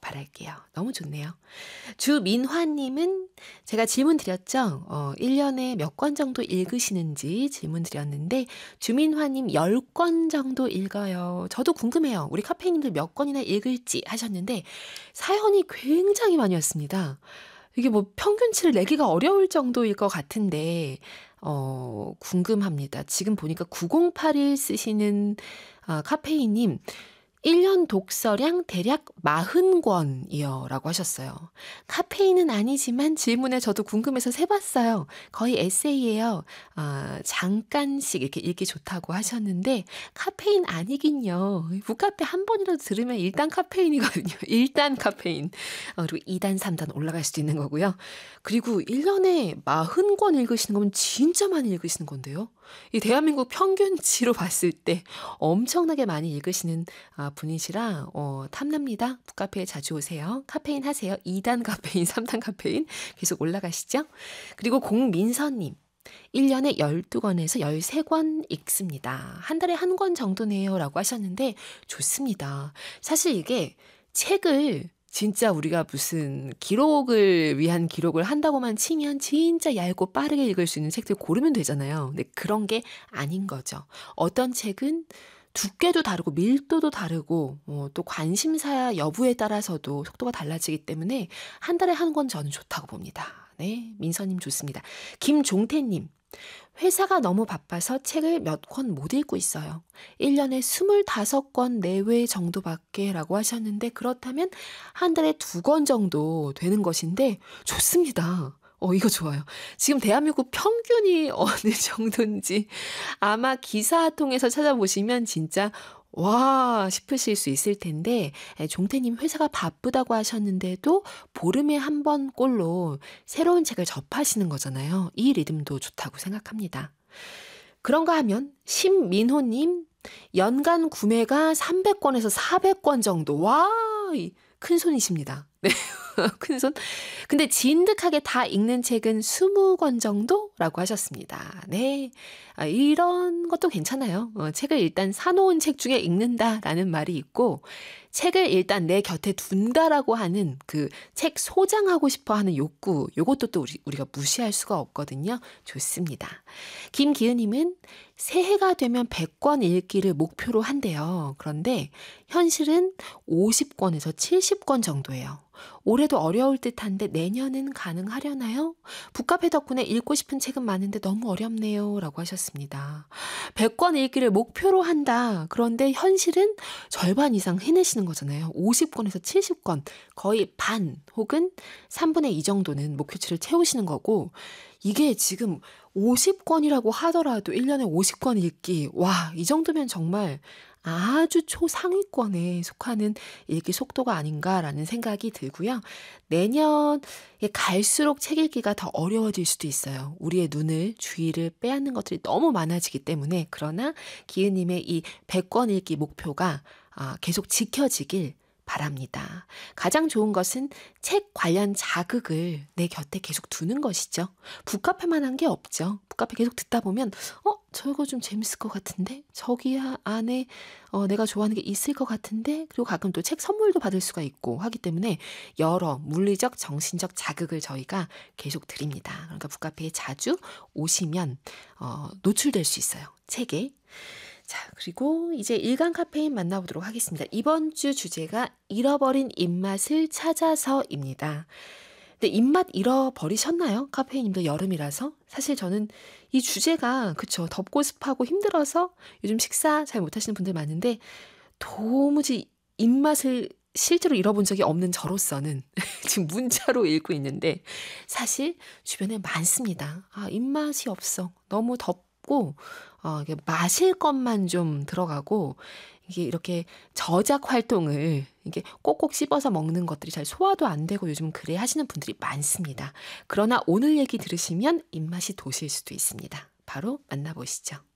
바랄게요. 너무 좋네요. 주민화님은 제가 질문 드렸죠. 1년에 몇 권 정도 읽으시는지 질문 드렸는데 주민화님 10권 정도 읽어요. 저도 궁금해요. 우리 카페인님들 몇 권이나 읽을지 하셨는데 사연이 굉장히 많이 왔습니다. 이게 뭐 평균치를 내기가 어려울 정도일 것 같은데 궁금합니다. 지금 보니까 9081 쓰시는 카페인님 1년 독서량 대략 40권이요 라고 하셨어요. 카페인은 아니지만 질문에 저도 궁금해서 세봤어요. 거의 에세이예요. 잠깐씩 이렇게 읽기 좋다고 하셨는데 카페인 아니긴요. 북카페 한 번이라도 들으면 1단 카페인이거든요. 1단 카페인. 그리고 2단, 3단 올라갈 수도 있는 거고요. 그리고 1년에 40권 읽으시는 거면 진짜 많이 읽으시는 건데요. 이 대한민국 평균치로 봤을 때 엄청나게 많이 읽으시는 분이시라 탐납니다. 북카페에 자주 오세요. 카페인 하세요. 2단 카페인, 3단 카페인 계속 올라가시죠. 그리고 공민서님. 1년에 12권에서 13권 읽습니다. 한 달에 한 권 정도네요 라고 하셨는데 좋습니다. 사실 이게 책을 진짜 우리가 무슨 기록을 위한 기록을 한다고만 치면 진짜 얇고 빠르게 읽을 수 있는 책들 고르면 되잖아요. 근데 그런 게 아닌 거죠. 어떤 책은 두께도 다르고 밀도도 다르고 또 관심사 여부에 따라서도 속도가 달라지기 때문에 한 달에 한 권 저는 좋다고 봅니다. 네, 민서님 좋습니다. 김종태님. 회사가 너무 바빠서 책을 몇 권 못 읽고 있어요. 1년에 25권 내외 정도밖에 라고 하셨는데 그렇다면 한 달에 2권 정도 되는 것인데 좋습니다. 이거 좋아요. 지금 대한민국 평균이 어느 정도인지 아마 기사 통해서 찾아보시면 진짜 와 싶으실 수 있을 텐데 종태님 회사가 바쁘다고 하셨는데도 보름에 한 번 꼴로 새로운 책을 접하시는 거잖아요. 이 리듬도 좋다고 생각합니다. 그런가 하면 신민호님 연간 구매가 300권에서 400권 정도. 와, 큰 손이십니다. 네. 큰 손. 근데 진득하게 다 읽는 책은 20권 정도라고 하셨습니다. 네. 이런 것도 괜찮아요. 책을 일단 사놓은 책 중에 읽는다라는 말이 있고, 책을 일단 내 곁에 둔다라고 하는 그 책 소장하고 싶어 하는 욕구, 요것도 또 우리가 무시할 수가 없거든요. 좋습니다. 김기은님은 새해가 되면 100권 읽기를 목표로 한대요. 그런데 현실은 50권에서 70권 정도예요. 올해도 어려울 듯한데 내년은 가능하려나요? 북카페 덕분에 읽고 싶은 책은 많은데 너무 어렵네요. 라고 하셨습니다. 100권 읽기를 목표로 한다. 그런데 현실은 절반 이상 해내시는 거잖아요. 50권에서 70권. 거의 반 혹은 3분의 2 정도는 목표치를 채우시는 거고 이게 지금 50권이라고 하더라도 1년에 50권 읽기. 와, 이 정도면 정말 아주 초상위권에 속하는 읽기 속도가 아닌가라는 생각이 들고요. 내년에 갈수록 책 읽기가 더 어려워질 수도 있어요. 우리의 눈을, 주의를 빼앗는 것들이 너무 많아지기 때문에. 그러나 기은님의 이 100권 읽기 목표가 계속 지켜지길 바랍니다. 가장 좋은 것은 책 관련 자극을 내 곁에 계속 두는 것이죠. 북카페만 한 게 없죠. 북카페 계속 듣다 보면 저거 좀 재밌을 것 같은데? 저기 안에 내가 좋아하는 게 있을 것 같은데? 그리고 가끔 또 책 선물도 받을 수가 있고 하기 때문에 여러 물리적, 정신적 자극을 저희가 계속 드립니다. 그러니까 북카페에 자주 오시면 노출될 수 있어요. 책에. 자, 그리고 이제 일간 카페인 만나보도록 하겠습니다. 이번 주 주제가 잃어버린 입맛을 찾아서입니다. 근데 입맛 잃어버리셨나요? 카페인님도 여름이라서? 사실 저는 이 주제가 그쵸 덥고 습하고 힘들어서 요즘 식사 잘 못하시는 분들 많은데 도무지 입맛을 실제로 잃어본 적이 없는 저로서는 지금 문자로 읽고 있는데 사실 주변에 많습니다. 입맛이 없어. 너무 덥고 이게 마실 것만 좀 들어가고 이게 이렇게 저작 활동을 이게 꼭꼭 씹어서 먹는 것들이 잘 소화도 안 되고 요즘 그래 하시는 분들이 많습니다. 그러나 오늘 얘기 들으시면 입맛이 도실 수도 있습니다. 바로 만나보시죠.